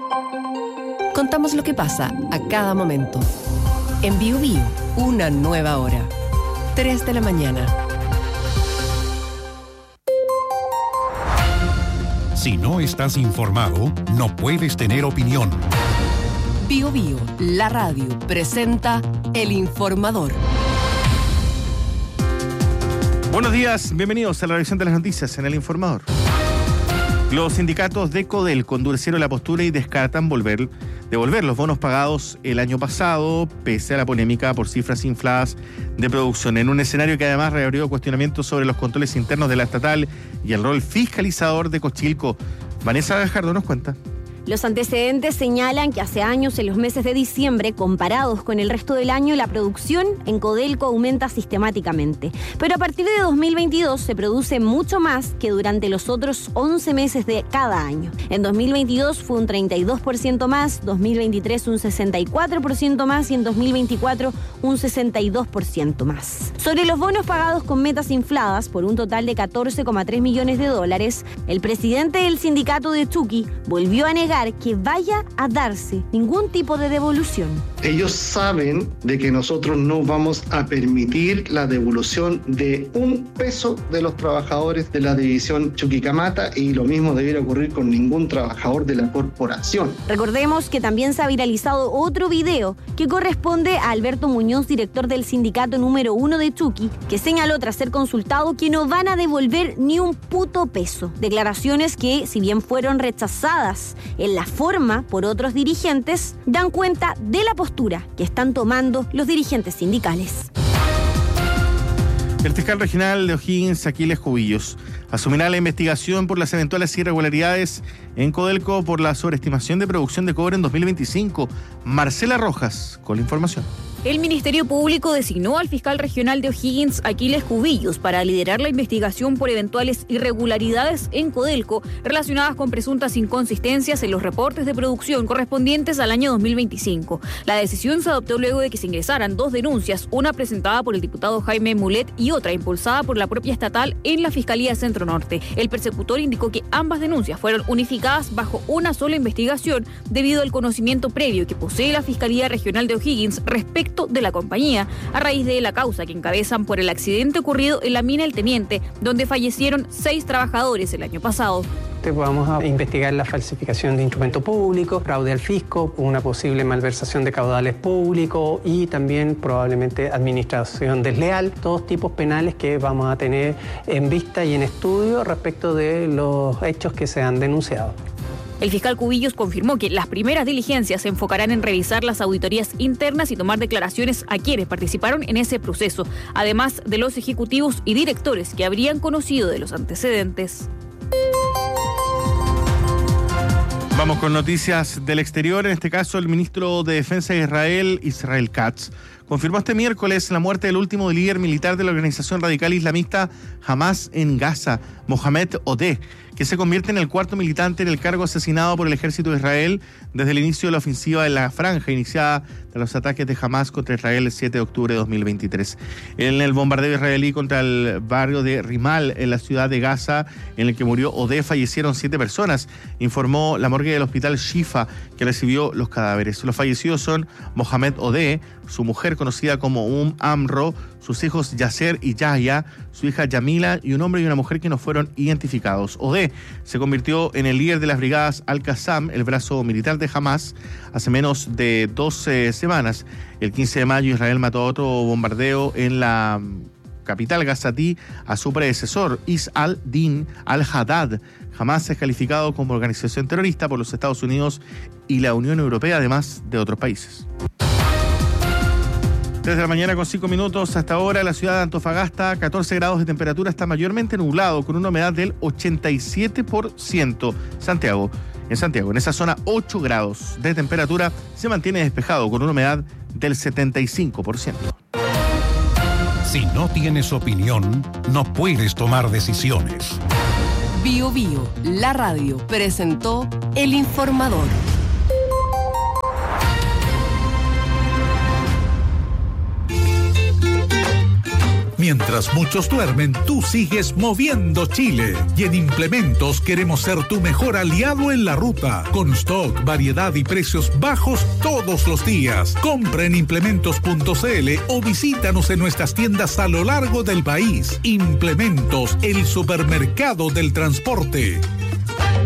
Contamos lo que pasa a cada momento. En Bio Bio, una nueva hora. 3 de la mañana. Si no estás informado, no puedes tener opinión. Bio Bio, la radio, presenta El Informador. Buenos días, bienvenidos a la revisión de las noticias en El Informador. Los sindicatos de Codelco endurecieron la postura y descartan devolver los bonos pagados el año pasado, pese a la polémica por cifras infladas de producción, en un escenario que además reabrió cuestionamientos sobre los controles internos de la estatal y el rol fiscalizador de Cochilco. Vanessa Gajardo nos cuenta. Los antecedentes señalan que hace años, en los meses de diciembre, comparados con el resto del año, la producción en Codelco aumenta sistemáticamente. Pero a partir de 2022 se produce mucho más que durante los otros 11 meses de cada año. En 2022 fue un 32% más, 2023 un 64% más y en 2024 un 62% más. Sobre los bonos pagados con metas infladas por un total de $14,3 millones, el presidente del sindicato de Chuqui volvió a negar que vaya a darse ningún tipo de devolución. Ellos saben de que nosotros no vamos a permitir la devolución de un peso de los trabajadores de la división Chuquicamata, y lo mismo debiera ocurrir con ningún trabajador de la corporación. Recordemos que también se ha viralizado otro video que corresponde a Alberto Muñoz, director del sindicato número 1 de Chuqui, que señaló tras ser consultado que no van a devolver ni un puto peso. Declaraciones que, si bien fueron rechazadas en la forma por otros dirigentes, dan cuenta de la postura que están tomando los dirigentes sindicales. El fiscal regional de O'Higgins, Aquiles Cubillos, asumirá la investigación por las eventuales irregularidades en Codelco por la sobreestimación de producción de cobre en 2025. Marcela Rojas con la información. El Ministerio Público designó al fiscal regional de O'Higgins, Aquiles Cubillos, para liderar la investigación por eventuales irregularidades en Codelco relacionadas con presuntas inconsistencias en los reportes de producción correspondientes al año 2025. La decisión se adoptó luego de que se ingresaran 2 denuncias, una presentada por el diputado Jaime Mulet y otra impulsada por la propia estatal en la Fiscalía Centro Norte. El persecutor indicó que ambas denuncias fueron unificadas bajo una sola investigación debido al conocimiento previo que posee la Fiscalía Regional de O'Higgins respecto de la compañía, a raíz de la causa que encabezan por el accidente ocurrido en la mina El Teniente, donde fallecieron 6 trabajadores el año pasado. Vamos a investigar la falsificación de instrumento público, fraude al fisco, una posible malversación de caudales públicos y también probablemente administración desleal, todos tipos penales que vamos a tener en vista y en estudio respecto de los hechos que se han denunciado. El fiscal Cubillos confirmó que las primeras diligencias se enfocarán en revisar las auditorías internas y tomar declaraciones a quienes participaron en ese proceso, además de los ejecutivos y directores que habrían conocido de los antecedentes. Vamos con noticias del exterior. En este caso, el ministro de Defensa de Israel, Israel Katz, confirmó este miércoles la muerte del último líder militar de la organización radical islamista Hamas en Gaza, Mohamed Odeh, que se convierte en el 4º militante en el cargo asesinado por el ejército de Israel desde el inicio de la ofensiva de la franja iniciada de los ataques de Hamas contra Israel el 7 de octubre de 2023. En el bombardeo israelí contra el barrio de Rimal, en la ciudad de Gaza, en el que murió Odeh, fallecieron 7 personas, informó la morgue del hospital Shifa, que recibió los cadáveres. Los fallecidos son Mohamed Odeh, su mujer conocida como Amro, sus hijos Yasser y Yahya, su hija Yamila y un hombre y una mujer que no fueron identificados. Odeh se convirtió en el líder de las brigadas Al-Qassam, el brazo militar de Hamas, hace menos de 12 semanas. El 15 de mayo Israel mató a otro bombardeo en la capital gazatí a su predecesor, Is al-Din al-Haddad. Hamas es calificado como organización terrorista por los Estados Unidos y la Unión Europea, además de otros países. 3 de la mañana con 5 minutos. Hasta ahora la ciudad de Antofagasta, 14 grados de temperatura, está mayormente nublado con una humedad del 87%. En Santiago, en esa zona 8 grados de temperatura, se mantiene despejado con una humedad del 75%. Si no tienes opinión, no puedes tomar decisiones. Bio Bio, la radio, presentó El Informador. Mientras muchos duermen, tú sigues moviendo Chile. Y en Implementos queremos ser tu mejor aliado en la ruta. Con stock, variedad y precios bajos todos los días. Compra en implementos.cl o visítanos en nuestras tiendas a lo largo del país. Implementos, el supermercado del transporte.